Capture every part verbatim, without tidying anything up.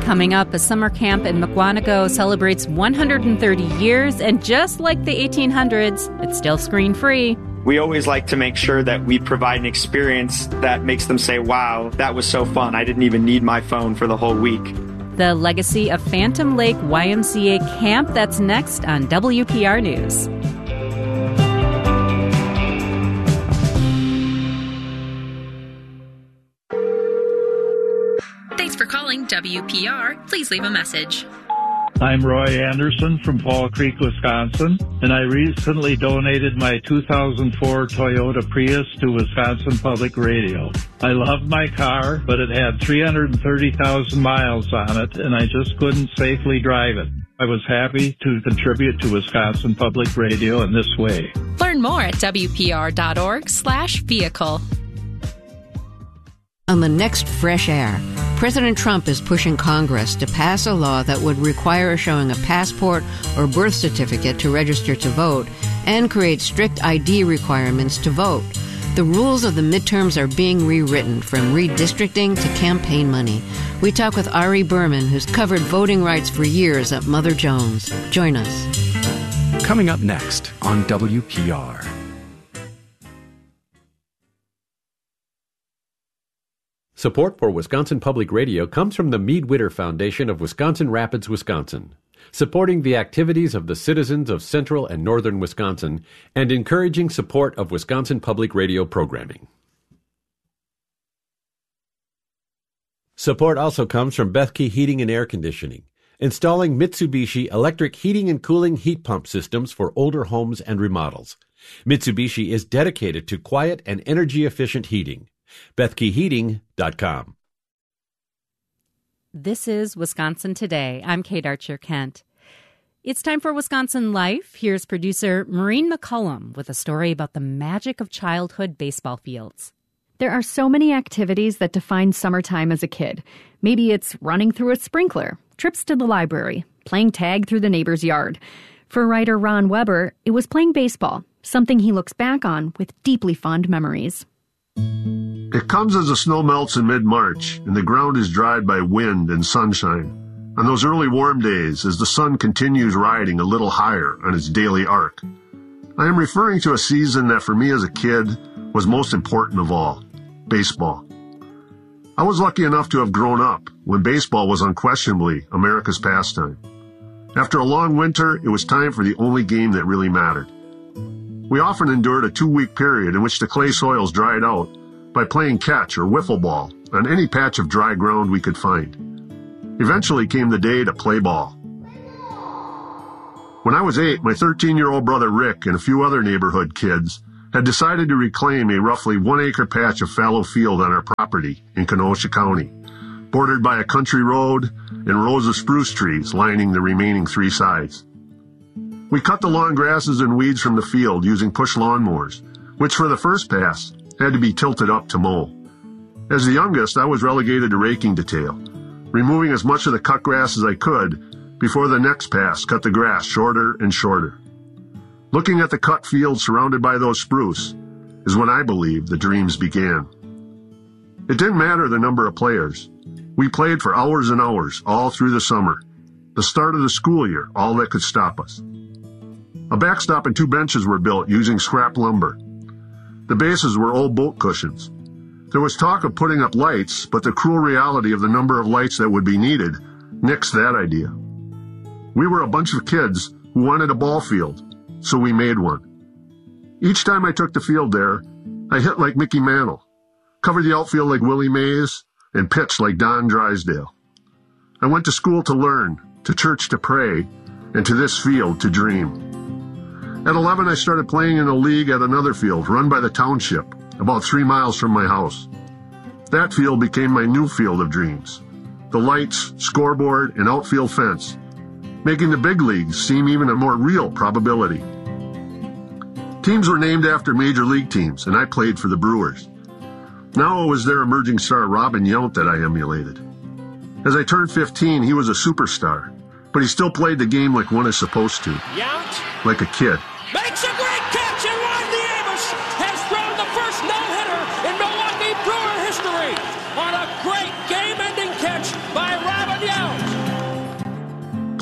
Coming up, a summer camp in Mukwonago celebrates one hundred thirty years, and just like the eighteen hundreds, it's still screen-free. We always like to make sure that we provide an experience that makes them say, wow, that was so fun. I didn't even need my phone for the whole week. The legacy of Phantom Lake Y M C A Camp, that's next on W P R News. Thanks for calling W P R. Please leave a message. I'm Roy Anderson from Fall Creek, Wisconsin, and I recently donated my two thousand four Toyota Prius to Wisconsin Public Radio. I loved my car, but it had three hundred thirty thousand miles on it, and I just couldn't safely drive it. I was happy to contribute to Wisconsin Public Radio in this way. Learn more at W P R dot org slash vehicle. On the next Fresh Air, President Trump is pushing Congress to pass a law that would require showing a passport or birth certificate to register to vote and create strict I D requirements to vote. The rules of the midterms are being rewritten, from redistricting to campaign money. We talk with Ari Berman, who's covered voting rights for years at Mother Jones. Join us. Coming up next on W P R. Support for Wisconsin Public Radio comes from the Mead Witter Foundation of Wisconsin Rapids, Wisconsin, supporting the activities of the citizens of central and northern Wisconsin and encouraging support of Wisconsin Public Radio programming. Support also comes from Bethke Heating and Air Conditioning, installing Mitsubishi electric heating and cooling heat pump systems for older homes and remodels. Mitsubishi is dedicated to quiet and energy-efficient heating. Bethke Heating dot com. This is Wisconsin Today. I'm Kate Archer-Kent. It's time for Wisconsin Life. Here's producer Maureen McCullum with a story about the magic of childhood baseball fields. There are so many activities that define summertime as a kid. Maybe it's running through a sprinkler, trips to the library, playing tag through the neighbor's yard. For writer Ron Weber, it was playing baseball, something he looks back on with deeply fond memories. It comes as the snow melts in mid-March and the ground is dried by wind and sunshine. On those early warm days, as the sun continues riding a little higher on its daily arc. I am referring to a season that for me as a kid was most important of all, baseball. I was lucky enough to have grown up when baseball was unquestionably America's pastime. After a long winter, it was time for the only game that really mattered. We often endured a two-week period in which the clay soils dried out by playing catch or wiffle ball on any patch of dry ground we could find. Eventually came the day to play ball. When I was eight, my thirteen-year-old brother Rick and a few other neighborhood kids had decided to reclaim a roughly one-acre patch of fallow field on our property in Kenosha County, bordered by a country road and rows of spruce trees lining the remaining three sides. We cut the long grasses and weeds from the field using push lawnmowers, which for the first pass had to be tilted up to mow. As the youngest, I was relegated to raking detail, removing as much of the cut grass as I could before the next pass cut the grass shorter and shorter. Looking at the cut field surrounded by those spruce is when I believe the dreams began. It didn't matter the number of players. We played for hours and hours all through the summer, the start of the school year, all that could stop us. A backstop and two benches were built using scrap lumber. The bases were old boat cushions. There was talk of putting up lights, but the cruel reality of the number of lights that would be needed nixed that idea. We were a bunch of kids who wanted a ball field, so we made one. Each time I took the field there, I hit like Mickey Mantle, covered the outfield like Willie Mays, and pitched like Don Drysdale. I went to school to learn, to church to pray, and to this field to dream. At eleven, I started playing in a league at another field run by the township, about three miles from my house. That field became my new field of dreams. The lights, scoreboard, and outfield fence, making the big leagues seem even a more real probability. Teams were named after major league teams, and I played for the Brewers. Now it was their emerging star Robin Yount that I emulated. As I turned fifteen, he was a superstar, but he still played the game like one is supposed to. Yount like a kid. Makes a great catch, and Rodney Amos has thrown the first no-hitter in Milwaukee Brewer history on a great game-ending catch by Robin Yount.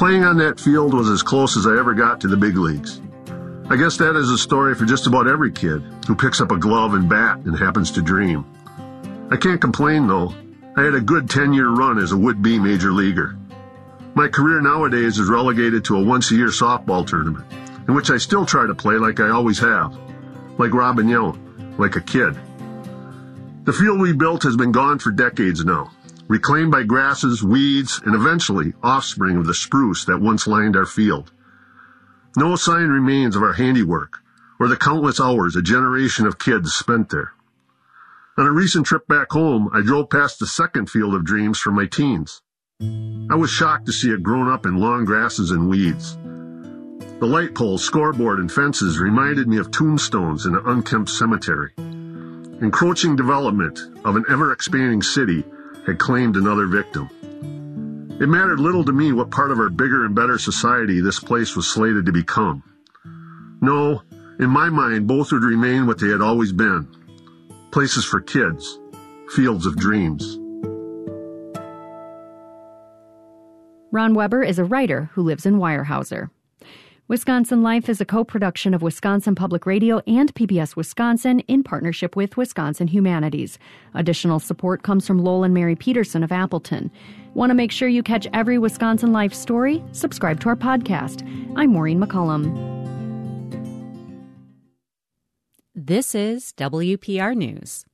Playing on that field was as close as I ever got to the big leagues. I guess that is a story for just about every kid who picks up a glove and bat and happens to dream. I can't complain, though. I had a good ten-year run as a would-be major leaguer. My career nowadays is relegated to a once-a-year softball tournament, in which I still try to play like I always have, like Robin Yount, like a kid. The field we built has been gone for decades now, reclaimed by grasses, weeds, and eventually offspring of the spruce that once lined our field. No sign remains of our handiwork or the countless hours a generation of kids spent there. On a recent trip back home, I drove past the second field of dreams from my teens. I was shocked to see it grown up in long grasses and weeds. The light poles, scoreboard, and fences reminded me of tombstones in an unkempt cemetery. Encroaching development of an ever-expanding city had claimed another victim. It mattered little to me what part of our bigger and better society this place was slated to become. No, in my mind, both would remain what they had always been. Places for kids, fields of dreams. Ron Weber is a writer who lives in Weyerhaeuser. Wisconsin Life is a co-production of Wisconsin Public Radio and P B S Wisconsin in partnership with Wisconsin Humanities. Additional support comes from Lowell and Mary Peterson of Appleton. Want to make sure you catch every Wisconsin Life story? Subscribe to our podcast. I'm Maureen McCullum. This is W P R News.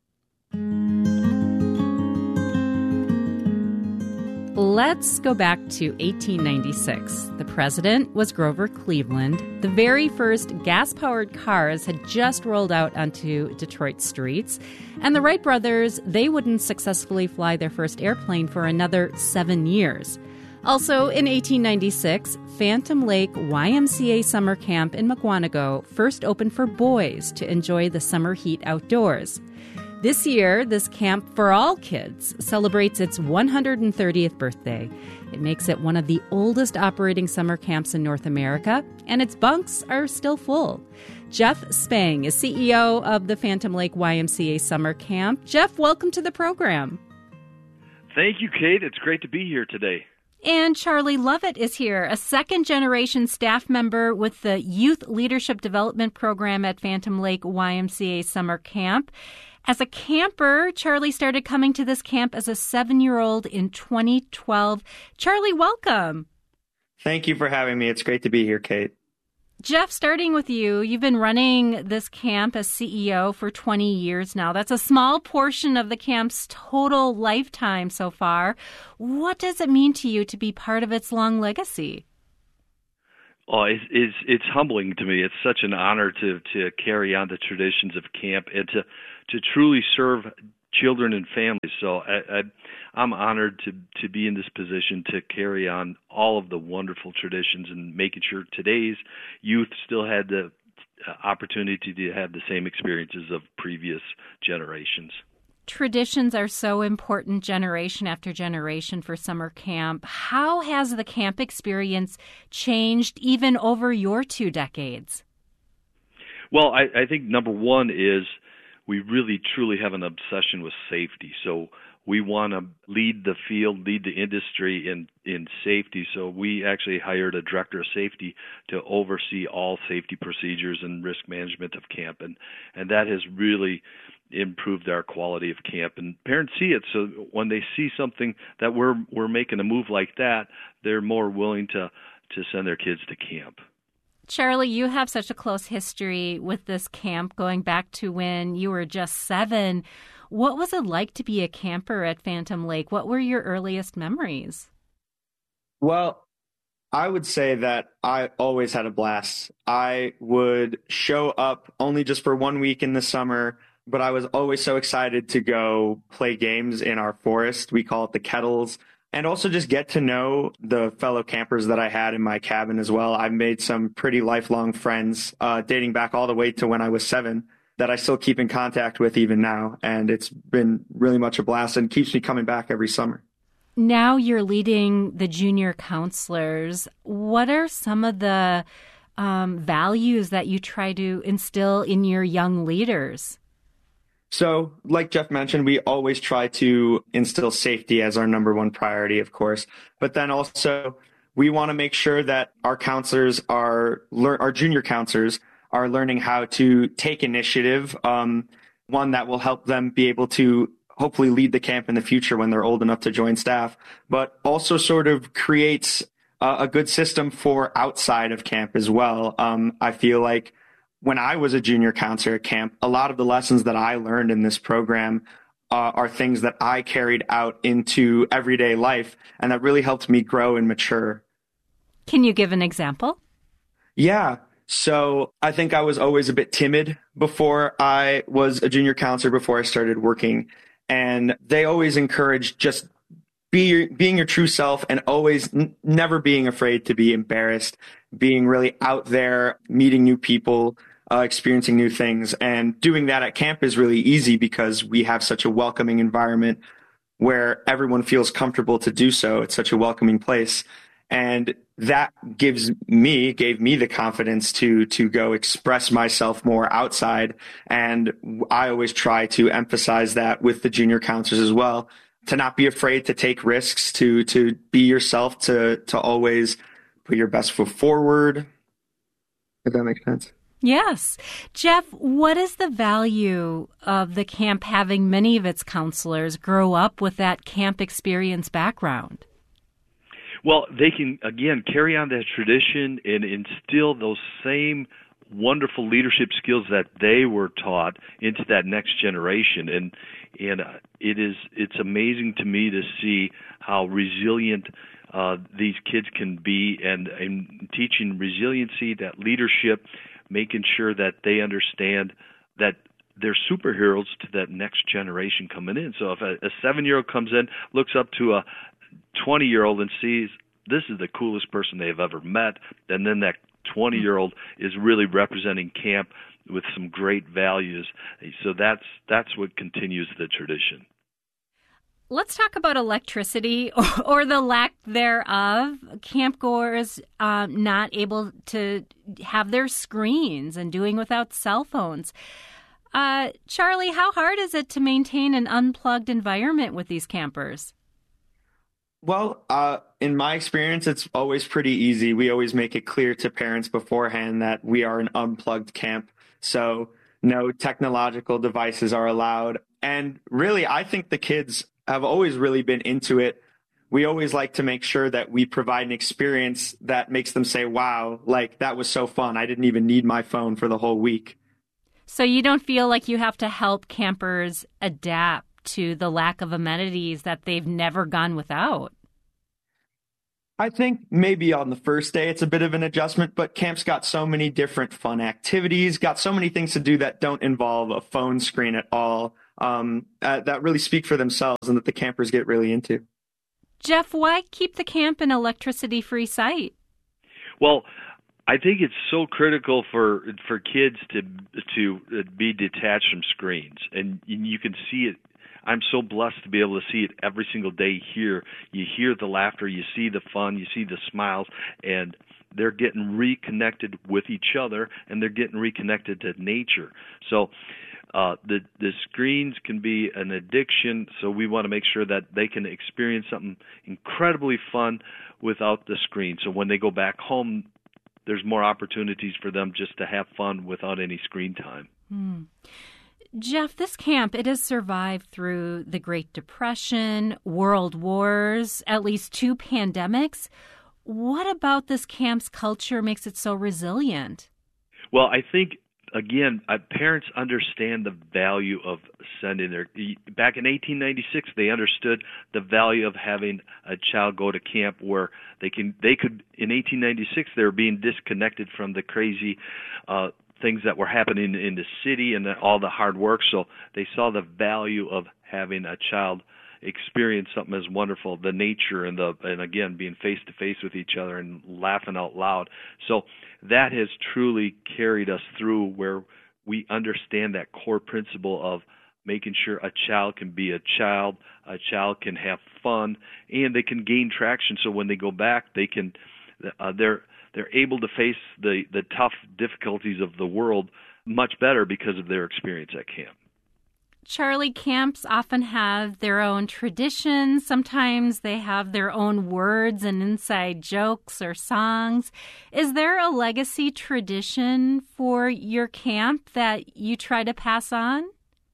Let's go back to eighteen ninety-six. The president was Grover Cleveland. The very first gas-powered cars had just rolled out onto Detroit streets. And the Wright brothers, they wouldn't successfully fly their first airplane for another seven years. Also, in eighteen ninety-six, Phantom Lake Y M C A Summer Camp in Mukwonago first opened for boys to enjoy the summer heat outdoors. This year, this camp for all kids celebrates its one hundred thirtieth birthday. It makes it one of the oldest operating summer camps in North America, and its bunks are still full. Jeff Spang is C E O of the Phantom Lake Y M C A Summer Camp. Jeff, welcome to the program. Thank you, Kate. It's great to be here today. And Charlie Lovett is here, a second-generation staff member with the Youth Leadership Development Program at Phantom Lake Y M C A Summer Camp. As a camper, Charlie started coming to this camp as a seven-year-old in twenty twelve. Charlie, welcome. Thank you for having me. It's great to be here, Kate. Jeff, starting with you, you've been running this camp as C E O for twenty years now. That's a small portion of the camp's total lifetime so far. What does it mean to you to be part of its long legacy? Oh, it's, it's, it's humbling to me. It's such an honor to, to carry on the traditions of camp and to, to truly serve children and families. So I, I, I'm honored to, to be in this position to carry on all of the wonderful traditions and making sure today's youth still had the opportunity to have the same experiences of previous generations. Traditions are so important generation after generation for summer camp. How has the camp experience changed even over your two decades? Well, I, I think number one is we really truly have an obsession with safety. So we want to lead the field, lead the industry in, in safety. So we actually hired a director of safety to oversee all safety procedures and risk management of camp. And, and that has really improved our quality of camp. And parents see it. So when they see something that we're we're making a move like that, they're more willing to, to send their kids to camp. Charlie, you have such a close history with this camp going back to when you were just seven. What was it like to be a camper at Phantom Lake? What were your earliest memories? Well, I would say that I always had a blast. I would show up only just for one week in the summer, but I was always so excited to go play games in our forest. We call it the Kettles. And also just get to know the fellow campers that I had in my cabin as well. I've made some pretty lifelong friends uh, dating back all the way to when I was seven that I still keep in contact with even now. And it's been really much a blast and keeps me coming back every summer. Now you're leading the junior counselors. What are some of the um, values that you try to instill in your young leaders? So, like Jeff mentioned, we always try to instill safety as our number one priority, of course. But then also, we want to make sure that our counselors are, our junior counselors are learning how to take initiative, um, one that will help them be able to hopefully lead the camp in the future when they're old enough to join staff, but also sort of creates uh, a good system for outside of camp as well. Um, I feel like when I was a junior counselor at camp, a lot of the lessons that I learned in this program uh, are things that I carried out into everyday life, and that really helped me grow and mature. Can you give an example? Yeah. So I think I was always a bit timid before I was a junior counselor, before I started working. And they always encouraged just be your, being your true self, and always n- never being afraid to be embarrassed, being really out there, meeting new people, uh, experiencing new things. And doing that at camp is really easy because we have such a welcoming environment where everyone feels comfortable to do so. It's such a welcoming place. And that gives me, gave me the confidence to, to go express myself more outside. And I always try to emphasize that with the junior counselors as well, to not be afraid to take risks, to, to be yourself, to, to always put your best foot forward. If that makes sense. Yes. Jeff, what is the value of the camp having many of its counselors grow up with that camp experience background? Well, they can, again, carry on that tradition and instill those same wonderful leadership skills that they were taught into that next generation. And and uh, it is it's amazing to me to see how resilient uh, these kids can be, and, and teaching resiliency, that leadership, making sure that they understand that they're superheroes to that next generation coming in. So if a, a seven-year-old comes in, looks up to a twenty-year-old and sees this is the coolest person they've ever met, and then that twenty-year-old is really representing camp with some great values. So that's that's what continues the tradition. Let's talk about electricity or, or the lack thereof. Campgoers um, not able to have their screens and doing without cell phones. Uh, Charlie, how hard is it to maintain an unplugged environment with these campers? Well, uh, in my experience, it's always pretty easy. We always make it clear to parents beforehand that we are an unplugged camp, so no technological devices are allowed. And really, I think the kids have always really been into it. We always like to make sure that we provide an experience that makes them say, wow, like that was so fun. I didn't even need my phone for the whole week. So you don't feel like you have to help campers adapt to the lack of amenities that they've never gone without? I think maybe on the first day it's a bit of an adjustment, but camp's got so many different fun activities, got so many things to do that don't involve a phone screen at all, um, uh, that really speak for themselves and that the campers get really into. Jeff, why keep the camp an electricity-free site? Well, I think it's so critical for for kids to to be detached from screens, and you can see it. I'm so blessed to be able to see it every single day here. You hear the laughter, you see the fun, you see the smiles, and they're getting reconnected with each other, and they're getting reconnected to nature. So uh, the the screens can be an addiction, so we want to make sure that they can experience something incredibly fun without the screen. So when they go back home, there's more opportunities for them just to have fun without any screen time. Hmm. Jeff, this camp, it has survived through the Great Depression, world wars, at least two pandemics. What about this camp's culture makes it so resilient? Well, I think, again, uh, parents understand the value of sending their... Back in eighteen ninety-six, they understood the value of having a child go to camp where they can, they could, in eighteen ninety-six, they were being disconnected from the crazy uh things that were happening in the city and the, all the hard work. So they saw the value of having a child experience something as wonderful, the nature and the, and again, being face to face with each other and laughing out loud. So that has truly carried us through where we understand that core principle of making sure a child can be a child, a child can have fun, and they can gain traction. So when they go back, they can, uh, they're, they're able to face the, the tough difficulties of the world much better because of their experience at camp. Charlie, camps often have their own traditions. Sometimes they have their own words and inside jokes or songs. Is there a legacy tradition for your camp that you try to pass on?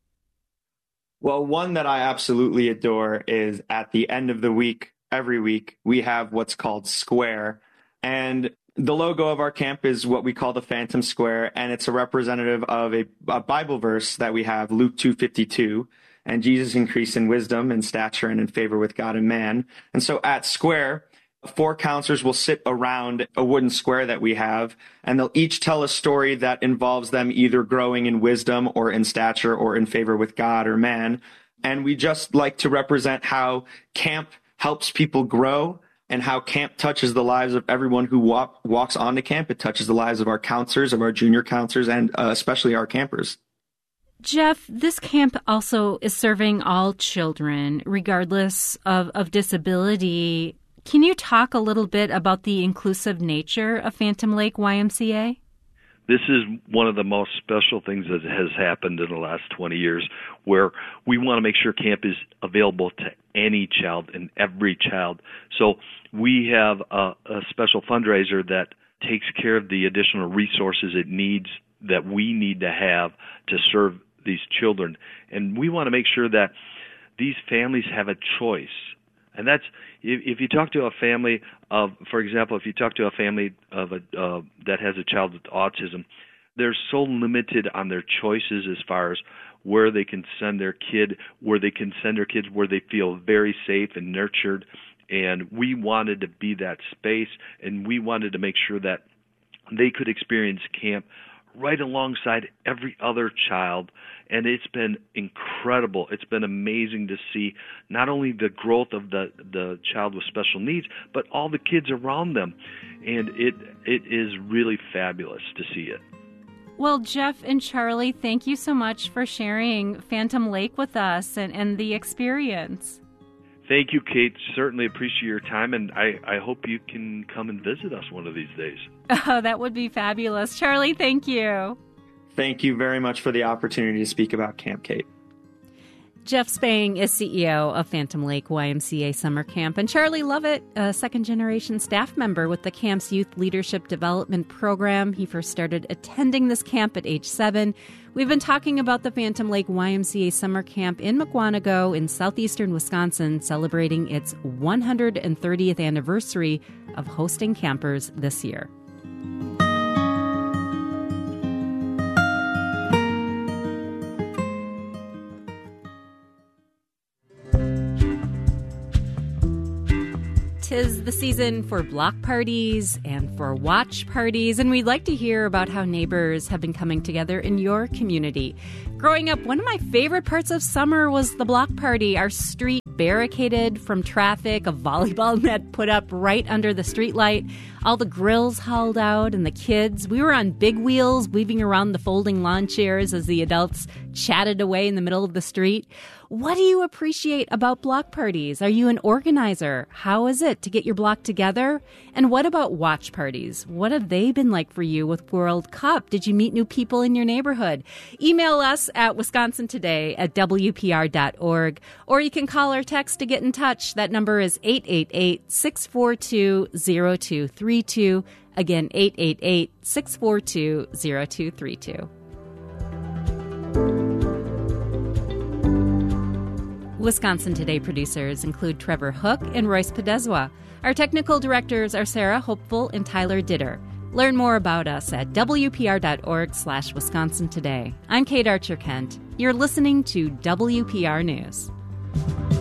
Well, one that I absolutely adore is at the end of the week, every week, we have what's called Square. And the logo of our camp is what we call the Phantom Square, and it's a representative of a, a Bible verse that we have, Luke two fifty-two, and Jesus increased in wisdom and stature and in favor with God and man. And so at Square, four counselors will sit around a wooden square that we have, and they'll each tell a story that involves them either growing in wisdom or in stature or in favor with God or man. And we just like to represent how camp helps people grow, and how camp touches the lives of everyone who walk, walks onto camp. It touches the lives of our counselors, of our junior counselors, and uh, especially our campers. Jeff, this camp also is serving all children, regardless of, of disability. Can you talk a little bit about the inclusive nature of Phantom Lake Y M C A? This is one of the most special things that has happened in the last twenty years, where we want to make sure camp is available to any child and every child. So we have a, a special fundraiser that takes care of the additional resources it needs, that we need to have to serve these children. And we want to make sure that these families have a choice. And that's, if, if you talk to a family of, for example, if you talk to a family of a uh, that has a child with autism, they're so limited on their choices as far as where they can send their kid, where they can send their kids where they feel very safe and nurtured. And we wanted to be that space, and we wanted to make sure that they could experience camp right alongside every other child. And it's been incredible. It's been amazing to see not only the growth of the, the child with special needs, but all the kids around them. And it it is really fabulous to see it. Well, Jeff and Charlie, thank you so much for sharing Phantom Lake with us and, and the experience. Thank you, Kate. Certainly appreciate your time, and I, I hope you can come and visit us one of these days. Oh, that would be fabulous. Charlie, thank you. Thank you very much for the opportunity to speak about Camp Kate. Jeff Spang is C E O of Phantom Lake Y M C A Summer Camp, and Charlie Lovett, a second-generation staff member with the camp's Youth Leadership Development Program. He first started attending this camp at age seven. We've been talking about the Phantom Lake Y M C A Summer Camp in Mukwonago in southeastern Wisconsin, celebrating its one hundred thirtieth anniversary of hosting campers this year. Tis the season for block parties and for watch parties, and we'd like to hear about how neighbors have been coming together in your community. Growing up, one of my favorite parts of summer was the block party. Our street barricaded from traffic, a volleyball net put up right under the streetlight, all the grills hauled out, and the kids. We were on big wheels weaving around the folding lawn chairs as the adults chatted away in the middle of the street. What do you appreciate about block parties? Are you an organizer? How is it to get your block together? And what about watch parties? What have they been like for you with World Cup? Did you meet new people in your neighborhood? Email us at Wisconsin Today at W P R dot org, or you can call or text to get in touch. That number is eight eight eight, six four two, zero two three two. Again, eight eight eight, six four two, zero two three two. Wisconsin Today producers include Trevor Hook and Royce Podeswa. Our technical directors are Sarah Hopeful and Tyler Ditter. Learn more about us at W P R dot org slash Wisconsin Today. I'm Kate Archer-Kent. You're listening to W P R News.